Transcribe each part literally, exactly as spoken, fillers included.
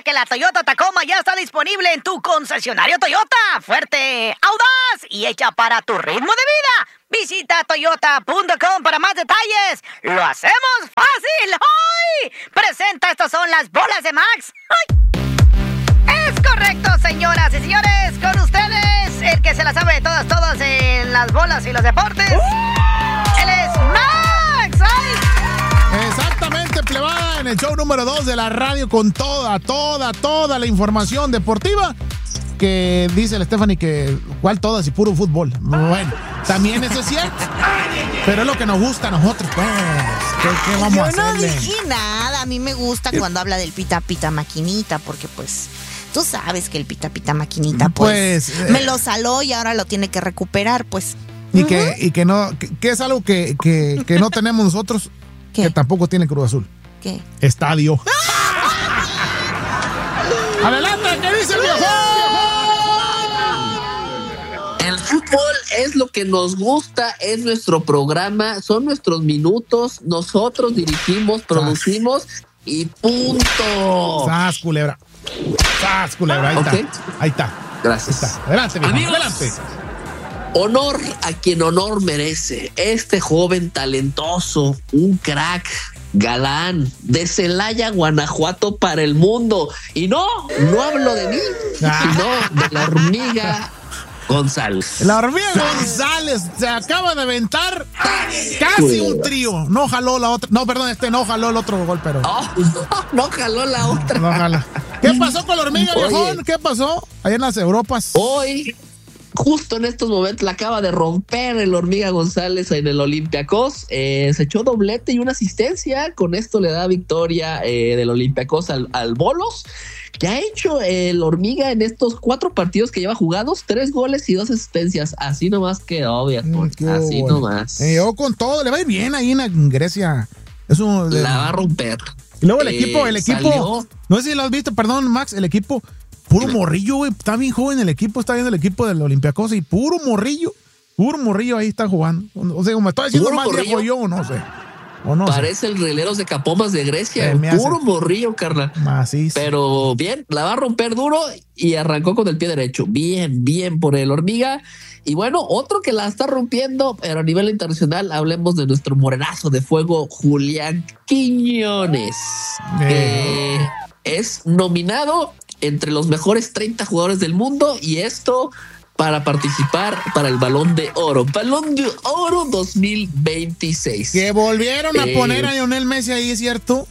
que la Toyota Tacoma ya está disponible en tu concesionario Toyota. Fuerte, audaz y hecha para tu ritmo de vida. Visita toyota punto com para más detalles. ¡Lo hacemos fácil! ¡Ay! Presenta, estas son las bolas de Max. ¡Ay! Es correcto, señoras y señores. Con ustedes, el que se la sabe de todas, todas en las bolas y los deportes. ¡Uh! ¡Él es Max! ¡Ay! Exactamente, plebada, en el show número dos de la radio con toda, toda, toda la información deportiva. Que dice el Stephanie que igual todas y puro fútbol. Bueno, también eso es cierto. Pero es lo que nos gusta a nosotros, pues. ¿Qué, qué vamos Yo a hacerle? no dije nada. A mí me gusta cuando habla del pita pita maquinita, porque pues tú sabes que el pita pita maquinita pues, Pues, me eh, lo saló y ahora lo tiene que recuperar, pues. Y que, y que no, que, que es algo que, que, que no tenemos nosotros, ¿Qué? que tampoco tiene Cruz Azul. ¿Qué? Estadio. Adelante, ¿qué dice el viejo? El fútbol es lo que nos gusta, es nuestro programa, son nuestros minutos, nosotros dirigimos, producimos y punto. Sas, culebra. Sas, culebra. Ahí Ok. está. Ahí está. Gracias. Ahí está. Adelante, viejo. Amigos, Adelante. honor a quien honor merece. Este joven talentoso, un crack, galán, de Celaya, Guanajuato para el mundo. Y no, no hablo de mí, sino de la hormiga González. La hormiga González se acaba de aventar casi un trío. No jaló la otra. No, perdón, este no jaló el otro gol, pero. Oh, no, no jaló la otra. No jala. ¿Qué pasó con la hormiga, Oye. viejón? ¿Qué pasó? Allá en las Europas. Hoy, justo en estos momentos, la acaba de romper el hormiga González en el Olympiacos. Eh, se echó doblete y una asistencia. Con esto le da victoria eh, del Olympiacos al, al Bolos. Que ha hecho el hormiga en estos cuatro partidos que lleva jugados, tres goles y dos asistencias. Así nomás quedó, viejo. Mm, qué Así bueno. nomás. Eh, llegó con todo, le va a ir bien ahí en Grecia. Eso, le- La va a romper. Y luego el Eh, equipo, el equipo. salió- No sé si lo has visto, perdón, Max, el equipo. Puro morrillo, güey. Está bien joven el equipo, está viendo el equipo del Olympiacos y puro morrillo. Puro morrillo ahí está jugando. O sea, como me estoy diciendo ¿Puro más viejo morrillo? yo, no sé. O no Parece el Rieleros de Capomas de Grecia. Se me hace- Puro morrillo, carnal. sé. Macizo. Pero bien, la va a romper duro y arrancó con el pie derecho. Bien, bien por el hormiga. Y bueno, otro que la está rompiendo, pero a nivel internacional, hablemos de nuestro morenazo de fuego, Julián Quiñones, que es nominado entre los mejores treinta jugadores del mundo y esto para participar para el Balón de Oro. Balón de Oro dos mil veintiséis. Que volvieron a Eh, poner a Lionel Messi ahí, ¿es cierto?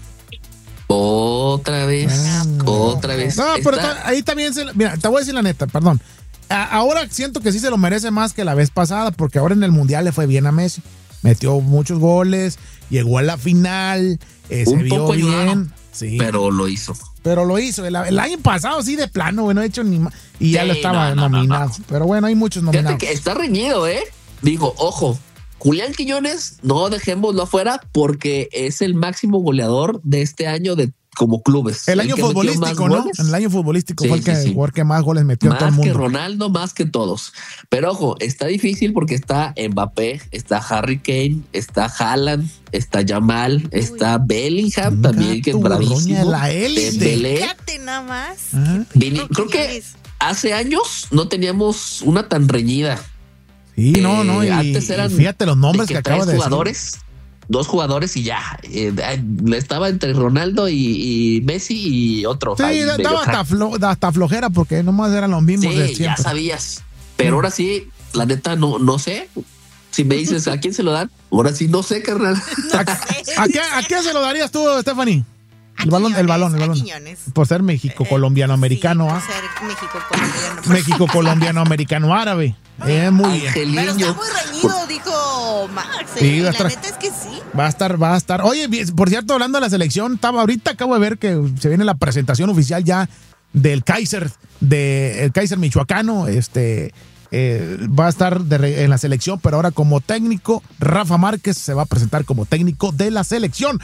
Otra vez, Ah, otra vez. No, pero Está- ta- ahí también se. Mira, te voy a decir la neta, perdón. A- ahora siento que sí se lo merece más que la vez pasada, porque ahora en el Mundial le fue bien a Messi. Metió muchos goles, llegó a la final, eh, se Un vio poco ayudado, bien. Sí, pero, pero lo hizo. lo hizo. El, el año pasado sí de plano, güey, no he hecho ni más. Y ya Sí, lo estaba no, no, nominado. no, no. Pero bueno, hay muchos Fíjate nominados. que está reñido, ¿eh? Digo, ojo, Julián Quiñones, no dejémoslo afuera porque es el máximo goleador de este año de como clubes. El año que metió más futbolístico, ¿no? goles. En el año futbolístico Sí, fue el, que, sí, sí. el jugador que más goles metió en todo el Más que mundo. Ronaldo, más que todos. Pero ojo, está difícil porque está Mbappé, está Harry Kane, está Haaland, está Jamal, está Bellingham Venga, también, que es tu bravísimo. roña, la élite. Dembélé. Fíjate nada más. Ajá. Vini- Creo que hace años no teníamos una tan reñida. Sí, no, no. Eh, Y, antes eran y fíjate los nombres de que, que acaba tres de jugadores, dos jugadores y ya. Eh, eh, estaba entre Ronaldo y, y Messi y otro. decir. Sí, ahí da- medio daba crack. hasta, flo- hasta flojera porque nomás eran los mismos de Sí, ya siempre. sabías. Pero ahora sí, la neta, no, no sé. Si me dices a quién se lo dan, ahora sí no sé, carnal. ¿A, a qué, ¿A qué se lo darías tú, Stephanie? El balón, el balón, el balón. Quiñones. Por ser México, colombiano, americano, Sí, ¿ah? por ser México colombiano. México, colombiano, americano, árabe. Eh, muy bien. Pero Angeliño. está muy reñido, dijo Max. Sí, ¿eh? Y va a la estar- neta es que sí. Va a estar, va a estar. Oye, bien, por cierto, hablando de la selección, estaba ahorita acabo de ver que se viene la presentación oficial ya del Kaiser, de el Kaiser michoacano, este eh, va a estar de re- en la selección, pero ahora como técnico, Rafa Márquez se va a presentar como técnico de la selección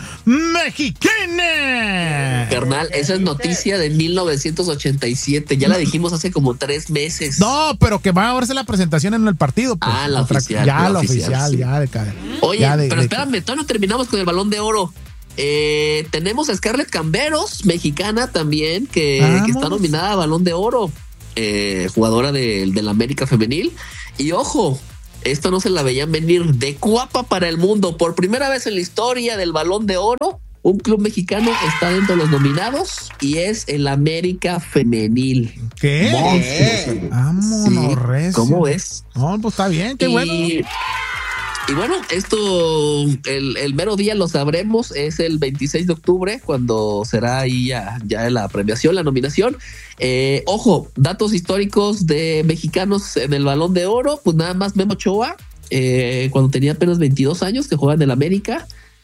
mexicana. Carnal, esa es noticia de mil novecientos ochenta y siete. Ya la dijimos hace como tres meses. No, pero que va a verse la presentación en el partido. Pues, Ah, la Otra- oficial, Ya la la oficial, oficial, sí. ya de cada. Oye, ya de- pero de- espérame, todavía no terminamos con el Balón de Oro. Eh, tenemos a Scarlett Camberos, mexicana también, que, que está nominada a Balón de Oro, eh, jugadora de, de la América Femenil. Y ojo, esto no se la veían venir, de guapa para el mundo. Por primera vez en la historia del Balón de Oro, un club mexicano está dentro de los nominados y es el América Femenil. ¿Qué? ¿Qué? Vámonos, sí. Recio. ¿Cómo ves? No, pues está bien, qué y, bueno. Y bueno, esto el, el mero día lo sabremos, es el veintiséis de octubre, cuando será ahí ya, ya la premiación, la nominación. Eh, ojo, datos históricos de mexicanos en el Balón de Oro, pues nada más Memo Ochoa, eh, cuando tenía apenas veintidós años, que juega en el América.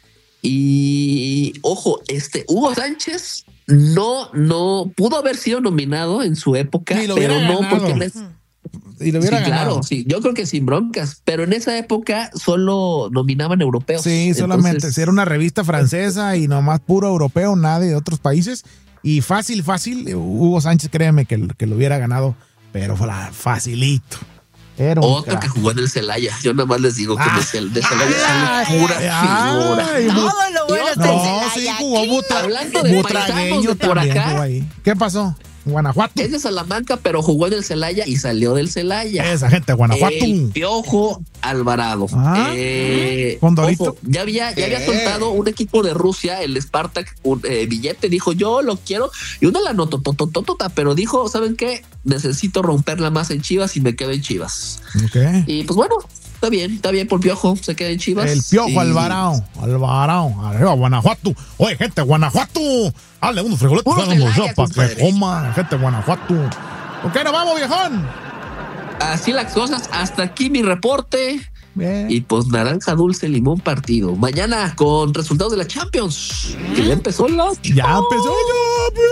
Y ojo, este Hugo Sánchez no, no pudo haber sido nominado en su época, pero no ganado. porque les... Y lo hubiera sí, ganado. Claro, sí, yo creo que sin broncas, pero en esa época solo nominaban europeos. Sí, solamente, Entonces, era una revista francesa y nomás puro europeo, nadie de otros países. Y fácil, fácil, Hugo Sánchez, créeme que, que lo hubiera ganado, pero fue facilito. Era Otro que jugó en el Celaya. Yo nada más les digo que ah, de Celaya sale pura figura. Ay, todo lo bueno está en Celaya. No, sí, jugó Butra, Hablando de Butragueño por acá. Ahí. ¿Qué pasó? Guanajuato. Es de Salamanca, pero jugó en el Celaya y salió del Celaya. Esa gente de Guanajuato. El Piojo Alvarado. Ah, eh, ojo, ya había, ya había soltado un equipo de Rusia, el Spartak, un eh, billete. Dijo, yo lo quiero. Y una la notó, totototota, pero dijo, ¿saben qué? Necesito romperla más en Chivas y me quedo en Chivas. Okay. Y pues bueno, está bien, está bien por Piojo, se queda en Chivas. El Piojo y... Alvarado, Alvarado, arriba Guanajuato. Oye, gente, Guanajuato. Dale unos frijoletes, unos yo para que coma, gente, Guanajuato. Ok, nos vamos, viejón. Así las cosas, hasta aquí mi reporte. Bien. Y pues naranja dulce limón partido. Mañana con resultados de la Champions. Que ya empezó la. Ya empezó ya.